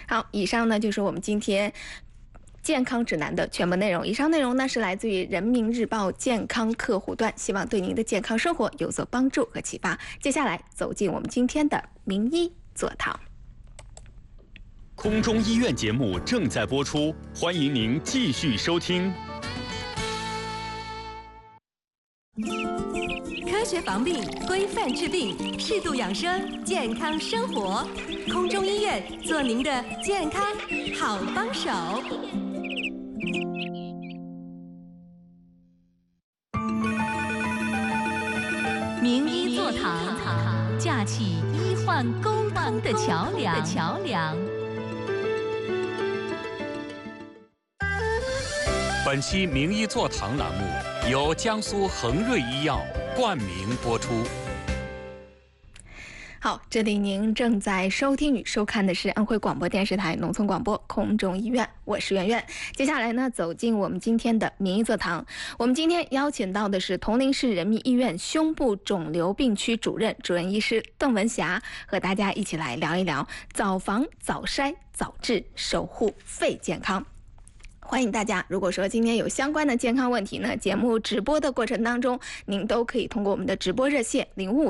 好，以上呢就是我们今天健康指南的全部内容。以上内容呢是来自于人民日报健康客户端，希望对您的健康生活有所帮助和启发。接下来走进我们今天的名医座谈。 空中医院节目正在播出，欢迎您继续收听。 科学防病，规范治病，适度养生，健康生活。空中医院做您的健康好帮手。名医座谈，架起医患沟通的桥梁。 本期名医座谈栏目由江苏恒瑞医药冠名播出。 好，这里您正在收听与收看的是安徽广播电视台农村广播空中医院，我是圆圆。接下来呢，走进我们今天的名医座谈。我们今天邀请到的是铜陵市人民医院胸部肿瘤病区主任医师邓文霞，和大家一起来聊一聊早防、早筛、早治，守护肺健康。欢迎大家，如果说今天有相关的健康问题呢，节目直播的过程当中，您都可以通过我们的直播热线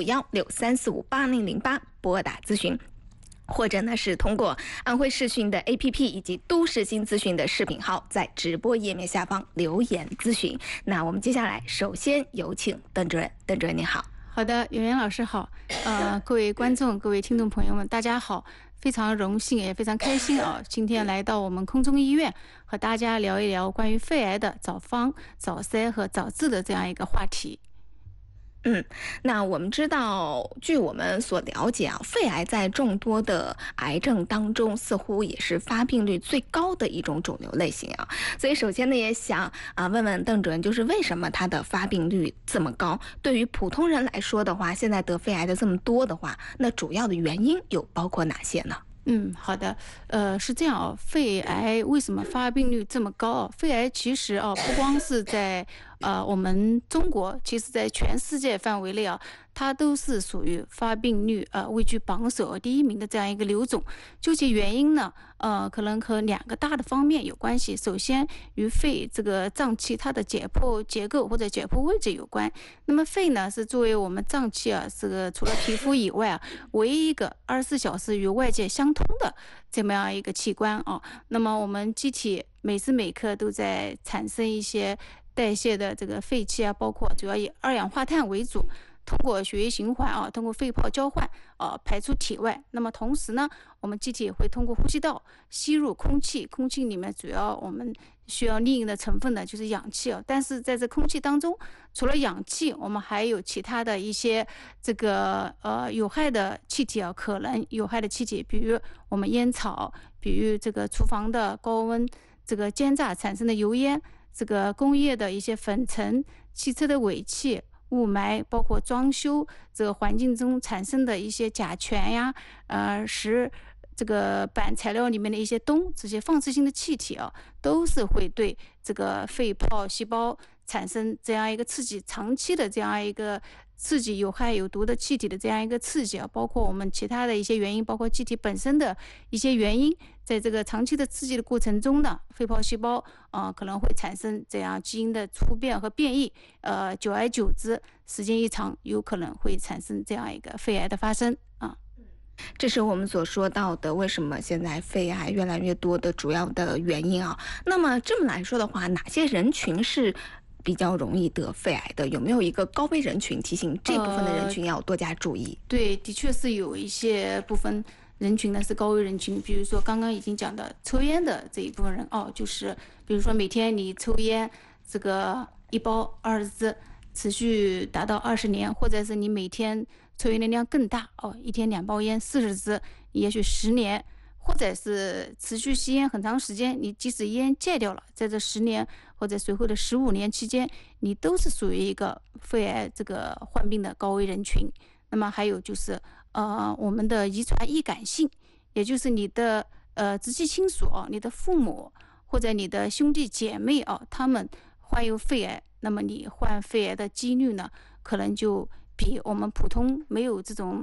055163458008拨打咨询，或者呢是通过安徽视讯的 APP 以及都市新资讯的视频号，在直播页面下方留言咨询。那我们接下来首先有请邓主任。邓主任您好。 好的，圆圆老师好，各位观众、各位听众朋友们，大家好。非常荣幸也非常开心啊！今天来到我们空中医院，和大家聊一聊关于肺癌的早防、早筛和早治的这样一个话题。 那我们知道，据我们所了解啊，肺癌在众多的癌症当中，似乎也是发病率最高的一种肿瘤类型啊。所以首先呢，也想问问邓主任，就是为什么它的发病率这么高？对于普通人来说的话，现在得肺癌的这么多的话，那主要的原因有包括哪些呢？ 好的，是这样肺癌为什么发病率这么高肺癌其实不光是在我们中国，其实在全世界范围内它都是属于发病率位居榜首第一名的这样一个瘤种。究其原因呢，可能和两个大的方面有关系。首先，与肺这个脏器它的解剖结构或者解剖位置有关。那么肺呢，是作为我们脏器这个除了皮肤以外唯一一个24小时与外界相通的这么样一个器官那么我们机体每时每刻都在产生一些代谢的这个废气包括主要以二氧化碳为主，通过血液循环通过肺泡交换排出体外。那么同时呢，我们机体也会通过呼吸道吸入空气，空气里面主要我们需要利用的成分呢就是氧气但是在这空气当中，除了氧气，我们还有其他的一些这个有害的气体可能有害的气体，比如我们烟草，比如这个厨房的高温这个煎炸产生的油烟，这个工业的一些粉尘，汽车的尾气，雾霾，包括装修这个环境中产生的一些甲醛呀，这个板材料里面的一些氡，这些放射性的气体都是会对这个肺泡细胞产生这样一个刺激，长期的这样一个刺激有害有毒的气体的这样一个刺激包括我们其他的一些原因，包括气体本身的一些原因，在这个长期的刺激的过程中呢，肺泡细胞可能会产生这样基因的突变和变异，久而久之，时间一长，有可能会产生这样一个肺癌的发生这是我们所说到的为什么现在肺癌越来越多的主要的原因那么这么来说的话，哪些人群是比较容易得肺癌的？有没有一个高危人群，提醒这部分的人群要多加注意？ 对，的确是有一些部分人群呢是高危人群，比如说刚刚已经讲的抽烟的这一部分人就是比如说每天你抽烟这个一包20支，持续达到20年，或者是你每天抽烟的量更大一天2包烟40支，也许10年，或者是持续吸烟很长时间，你即使烟戒掉了，在这10年或者随后的15年期间，你都是属于一个肺癌这个患病的高危人群。那么还有就是我们的遗传易感性，也就是你的直系亲属你的父母或者你的兄弟姐妹他们患有肺癌，那么你患肺癌的几率呢，可能就比我们普通没有这种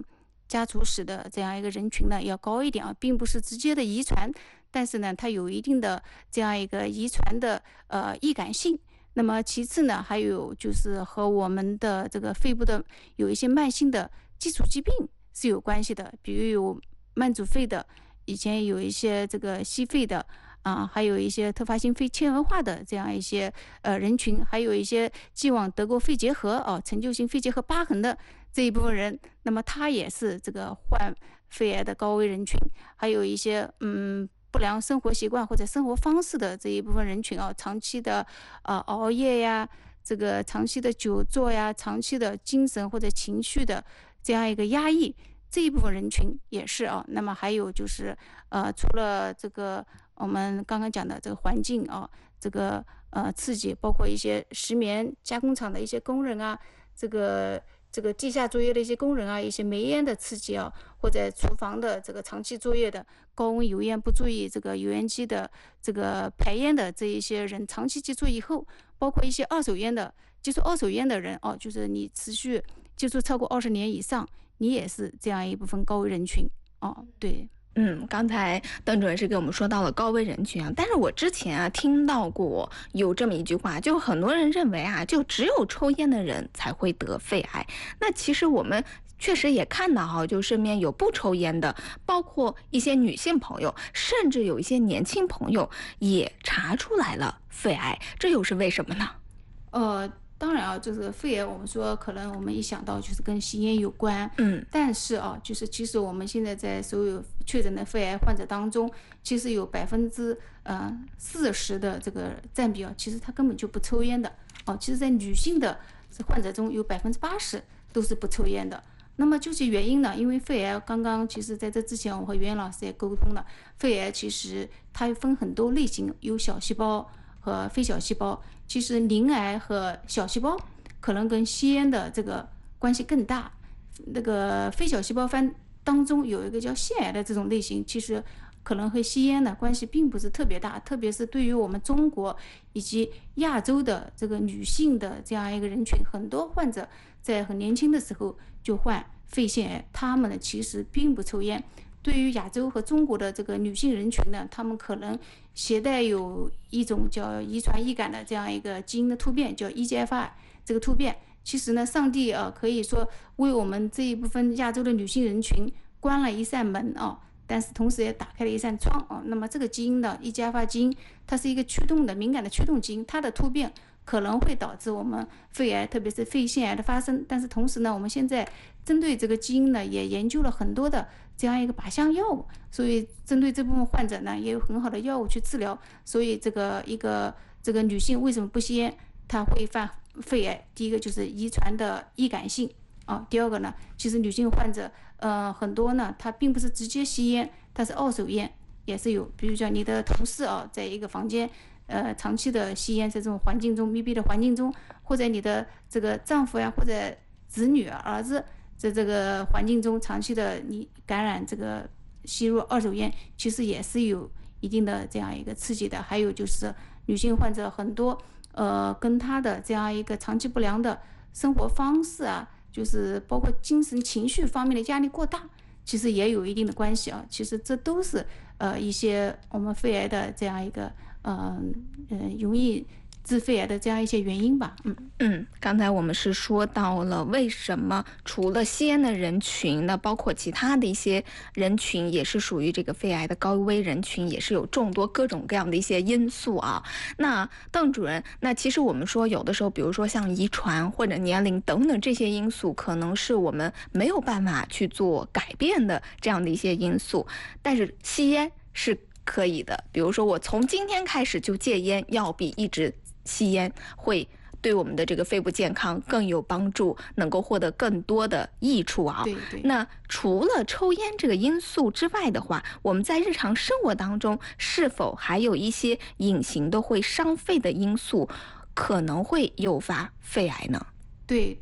家族史的这样一个人群呢要高一点啊，并不是直接的遗传，但是呢它有一定的这样一个遗传的易感性。那么其次呢，还有就是和我们的这个肺部的有一些慢性的基础疾病是有关系的，比如有慢阻肺的，以前有一些这个矽肺的还有一些特发性肺纤维化的这样一些人群，还有一些既往得过肺结核陈旧性肺结核疤痕的这一部分人，那么他也是这个患肺癌的高危人群。还有一些不良生活习惯或者生活方式的这一部分人群长期的熬夜呀，这个长期的久坐呀，长期的精神或者情绪的这样一个压抑，这一部分人群也是那么还有就是除了这个我们刚刚讲的这个环境这个刺激，包括一些石棉加工厂的一些工人这个地下作业的一些工人一些煤烟的刺激或者厨房的这个长期作业的高温油烟不注意这个油烟机的这个排烟的这一些人长期接触以后，包括一些接触二手烟的人就是你持续接触超过20年以上，你也是这样一部分高危人群对。 刚才邓主任是给我们说到了高危人群但是我之前听到过有这么一句话，就很多人认为就只有抽烟的人才会得肺癌。那其实我们确实也看到就身边有不抽烟的，包括一些女性朋友，甚至有一些年轻朋友也查出来了肺癌，这又是为什么呢？ 当然就是肺癌，我们说可能我们一想到就是跟吸烟有关，但是就是其实我们现在在所有确诊的肺癌患者当中，其实有40%的这个占比其实他根本就不抽烟的其实在女性的患者中有80%都是不抽烟的。那么究其原因呢？因为肺癌刚刚其实在这之前我和袁老师也沟通了，肺癌其实它分很多类型，有小细胞和非小细胞。其实鳞癌和小细胞可能跟吸烟的这个关系更大。那个非小细胞斑当中有一个叫腺癌的这种类型，其实可能和吸烟的关系并不是特别大，特别是对于我们中国以及亚洲的这个女性的这样一个人群，很多患者在很年轻的时候就患肺腺癌，他们呢其实并不抽烟。对于亚洲和中国的这个女性人群呢，他们可能携带有一种叫遗传易感的这样一个基因的突变，叫 EGFR 这个突变。其实呢，上帝可以说为我们这一部分亚洲的女性人群关了一扇门但是同时也打开了一扇窗那么这个基因的 EGFR 基因，它是一个驱动的敏感的驱动基因，它的突变可能会导致我们肺癌，特别是肺腺癌的发生。但是同时呢，我们现在针对这个基因呢，也研究了很多的这样一个靶向药物，所以针对这部分患者呢，也有很好的药物去治疗。所以这个女性为什么不吸烟，她会犯肺癌？第一个就是遗传的易感性第二个呢，其实女性患者很多呢，她并不是直接吸烟，她是二手烟也是有。比如讲你的同事在一个房间长期的吸烟，在这种环境中，密闭的环境中，或者你的这个丈夫呀，或者子女儿子在这个环境中长期的你感染这个吸入二手烟，其实也是有一定的这样一个刺激的。还有就是女性患者很多跟她的这样一个长期不良的生活方式就是包括精神情绪方面的压力过大，其实也有一定的关系其实这都是一些我们肺癌的这样一个容易致肺癌的这样一些原因吧。 刚才我们是说到了为什么除了吸烟的人群，那包括其他的一些人群也是属于这个肺癌的高危人群，也是有众多各种各样的一些因素那邓主任，那其实我们说有的时候，比如说像遗传或者年龄等等这些因素，可能是我们没有办法去做改变的这样的一些因素，但是吸烟是可以的。比如说我从今天开始就戒烟，要比一直吸烟会对我们的这个肺部健康更有帮助，能够获得更多的益处对。 那除了抽烟这个因素之外的话，我们在日常生活当中是否还有一些隐形的会伤肺的因素，可能会诱发肺癌呢？ 对，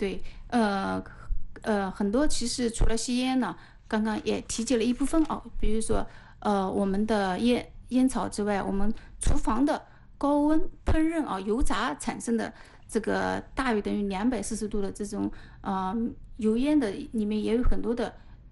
很多其实除了吸烟呢，刚刚也提及了一部分比如说我们的烟草之外，我们厨房的高温烹饪油炸产生的这个大于等于240度的这种油烟的里面也有很多的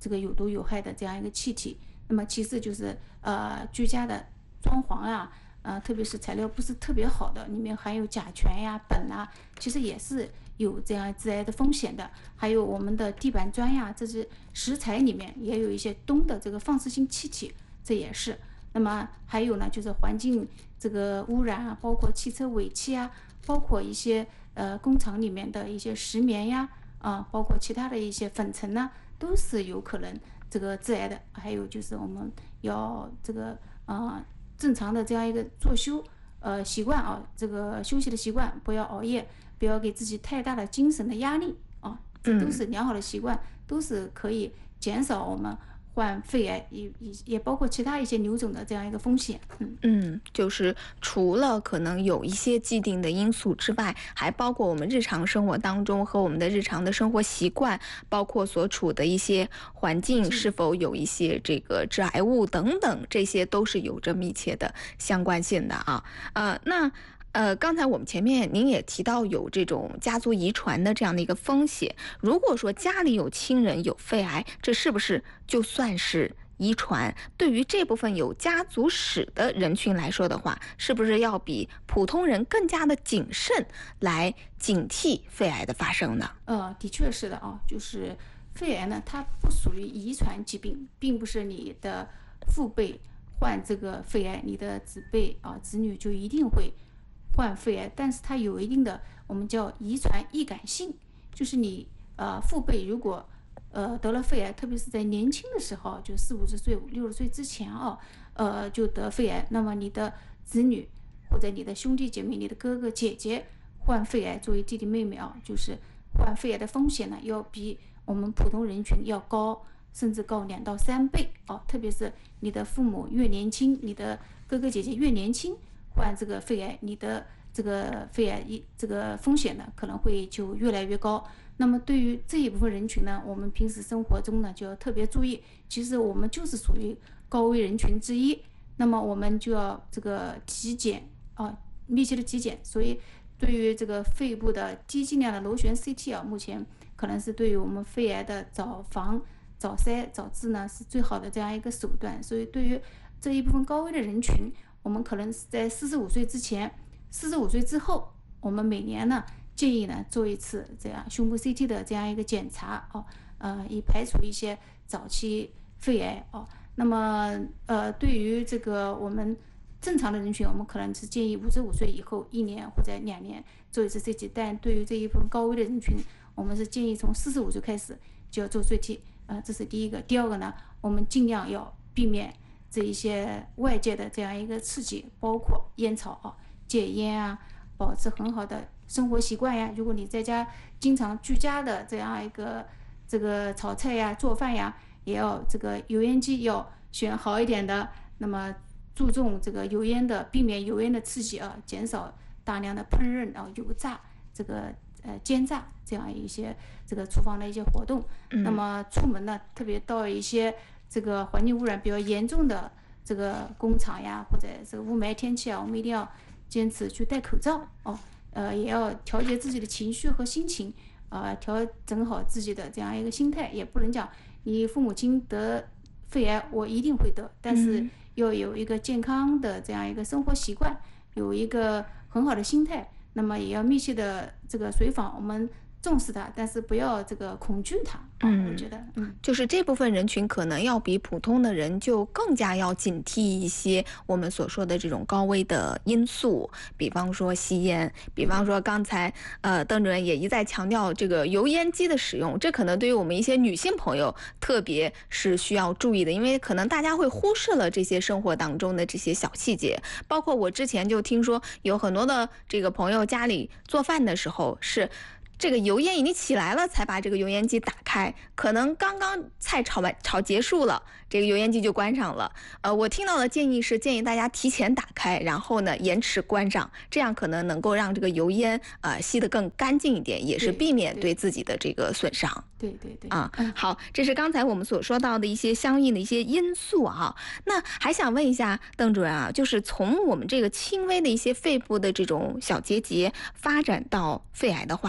这个有毒有害的这样一个气体。那么其次就是居家的装潢啊，特别是材料不是特别好的，里面含有甲醛呀、苯啊，其实也是有这样致癌的风险的。还有我们的地板砖呀，这些石材里面也有一些氡的这个放射性气体，这也是。那么还有呢，就是环境这个污染啊，包括汽车尾气啊，包括一些工厂里面的一些石棉呀，包括其他的一些粉尘呢，都是有可能这个致癌的。还有就是我们要这个正常的这样一个作息习惯啊，这个休息的习惯，不要熬夜，不要给自己太大的精神的压力啊，这都是良好的习惯，都是可以减少我们患肺癌也包括其他一些瘤种的这样一个风险。 就是除了可能有一些既定的因素之外，还包括我们日常生活当中和我们的日常的生活习惯，包括所处的一些环境是否有一些这个致癌物等等，这些都是有着密切的相关性的啊。刚才我们前面您也提到有这种家族遗传的这样的一个风险，如果说家里有亲人有肺癌，这是不是就算是遗传？对于这部分有家族史的人群来说的话，是不是要比普通人更加的谨慎来警惕肺癌的发生呢？ 的确是的啊，就是肺癌呢，它不属于遗传疾病，并不是你的父辈患这个肺癌，你的子辈子女就一定会患肺癌，但是它有一定的我们叫遗传易感性，就是你父辈如果得了肺癌，特别是在年轻的时候，就40-50岁、60岁之前就得肺癌，那么你的子女或者你的兄弟姐妹、你的哥哥姐姐患肺癌，作为弟弟妹妹就是患肺癌的风险呢，要比我们普通人群要高，甚至高2到3倍特别是你的父母越年轻，你的哥哥姐姐越年轻患这个肺癌，你的这个肺癌这个风险呢可能会就越来越高。那么对于这一部分人群呢，我们平时生活中呢就要特别注意，其实我们就是属于高危人群之一，那么我们就要这个体检密切的体检。所以对于这个肺部的低剂量的螺旋 CT 目前可能是对于我们肺癌的早防、早筛、早治呢是最好的这样一个手段。所以对于这一部分高危的人群，我们可能是在45岁之前、45岁之后，我们每年呢建议呢做一次这样胸部 CT 的这样一个检查以排除一些早期肺癌那么对于这个我们正常的人群，我们可能是建议55岁以后1年或者2年做一次 CT， 但对于这一部分高危的人群，我们是建议从45岁开始就要做 CT。这是第一个。第二个呢，我们尽量要避免这一些外界的这样一个刺激，包括烟草戒烟保持很好的生活习惯呀。如果你在家经常居家的这样一个这个炒菜呀、做饭呀，也要这个油烟机要选好一点的，那么注重这个油烟的，避免油烟的刺激减少大量的烹饪油炸这个煎炸这样一些这个厨房的一些活动。那么出门呢，特别到一些这个环境污染比较严重的这个工厂呀，或者这个雾霾天气我们一定要坚持去戴口罩也要调节自己的情绪和心情调整好自己的这样一个心态。也不能讲你父母亲得肺癌我一定会得，但是要有一个健康的这样一个生活习惯，有一个很好的心态，那么也要密切的这个随访，我们重视它，但是不要这个恐惧它我觉得就是这部分人群可能要比普通的人就更加要警惕一些我们所说的这种高危的因素，比方说吸烟，比方说刚才邓主任也一再强调这个油烟机的使用，这可能对于我们一些女性朋友特别是需要注意的，因为可能大家会忽视了这些生活当中的这些小细节。包括我之前就听说有很多的这个朋友家里做饭的时候是这个油烟已经起来了才把这个油烟机打开，可能刚刚菜炒结束了，这个油烟机就关上了。我听到的建议是建议大家提前打开，然后呢延迟关上，这样可能能够让这个油烟吸得更干净一点，也是避免对自己的这个损伤。 对好，这是刚才我们所说到的一些相应的一些因素那还想问一下邓主任就是从我们这个轻微的一些肺部的这种小结节发展到肺癌的话，一般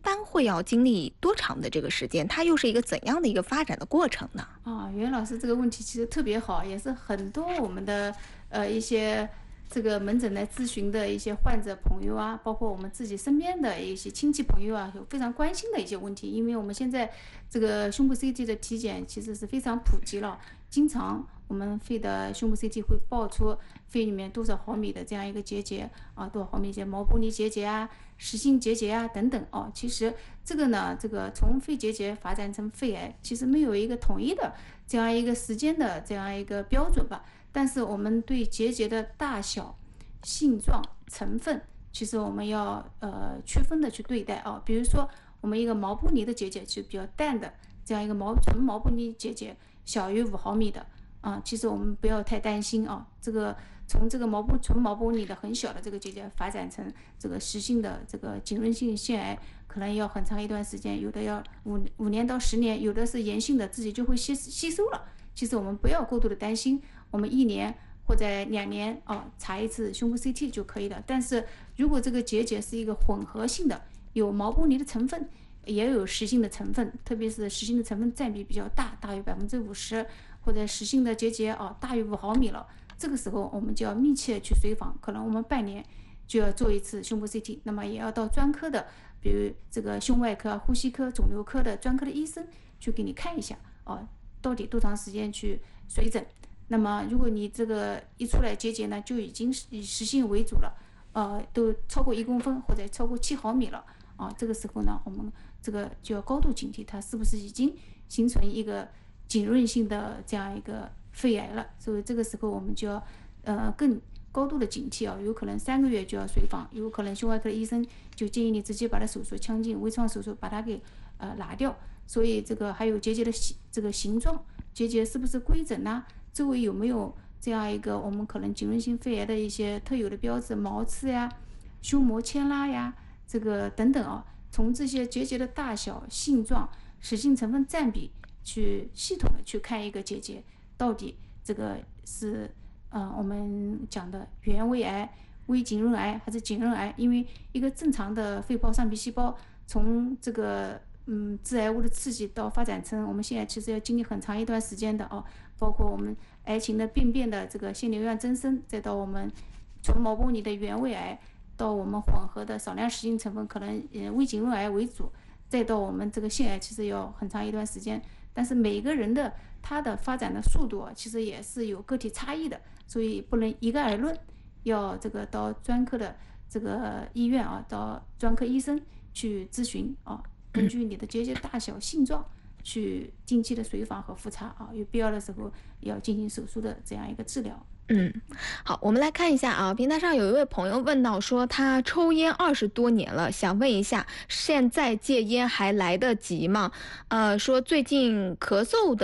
般会要经历多长的这个时间？它又是一个怎样的一个发展的过程呢？ 袁老师这个问题其实特别好，也是很多我们的一些这个门诊来咨询的一些患者朋友啊，包括我们自己身边的一些亲戚朋友啊，有非常关心的一些问题。因为我们现在这个胸部 CT 的体检其实是非常普及了，经常我们肺的胸部 CT 会报出肺里面多少毫米的这样一个结节啊，多少毫米结毛玻璃结节啊、实性结节啊等等哦。其实这个呢，这个从肺结节发展成肺癌，其实没有一个统一的这样一个时间的这样一个标准吧。但是我们对结节的大小、性状、成分，其实我们要区分的去对待啊。比如说我们一个毛玻璃的结节是比较淡的，这样一个纯毛玻璃结节小于5毫米的啊，其实我们不要太担心啊。这个从这个纯毛玻璃的很小的这个结节发展成这个实性的这个浸润性腺癌，可能要很长一段时间，有的要5年到10年，有的是炎性的自己就会吸收了。其实我们不要过度的担心，我们1年或者2年查一次胸部 CT 就可以了。但是如果这个结节是一个混合性的，有毛玻璃的成分，也有实性的成分，特别是实性的成分占比比较大，大于50%，或者实性的结节大于5毫米了，这个时候我们就要密切去随访，可能我们半年就要做一次胸部 CT， 那么也要到专科的，比如这个胸外科、呼吸科、肿瘤科的专科的医生去给你看一下到底多长时间去随诊。那么如果你这个一出来结节呢，就已经是以实性为主了，都超过1公分或者超过7毫米了这个时候呢，我们这个就要高度警惕，它是不是已经形成一个浸润性的这样一个肺癌了。所以这个时候我们就要更高度的警惕有可能3个月就要随访，有可能胸外科的医生就建议你直接把它手术腔镜微创手术把它给拿掉。所以这个还有结节的这个形状，结节是不是规整啊，周围有没有这样一个我们可能浸润性肺癌的一些特有的标志，毛刺呀、胸膜牵拉呀，这个等等从这些结节的大小、性状、实性成分占比去系统的去看一个结节到底这个是我们讲的原位癌、微浸润癌还是浸润癌。因为一个正常的肺泡上皮细胞从这个致癌物的刺激到发展成我们现在其实要经历很长一段时间的包括我们癌情的病变的这个腺瘤样增生，再到我们纯毛玻璃的原位癌，到我们混合的少量实性成分可能微浸润癌为主，再到我们这个腺癌，其实要很长一段时间。但是每个人的它的发展的速度其实也是有个体差异的，所以不能一概而论，要这个到专科的这个医院到专科医生去咨询根据你的结节大小、性状去定期的随访和复查有必要的时候要进行手术的这样一个治疗。 好，我们来看一下平台上有一位朋友问到说，他抽烟20多年了，想问一下，现在戒烟还来得及吗？说最近咳嗽的